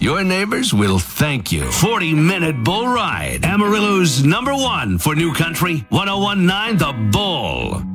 Your neighbors will thank you. 40-minute bull ride. Amarillo's #1 for New Country, 1019 The Bull.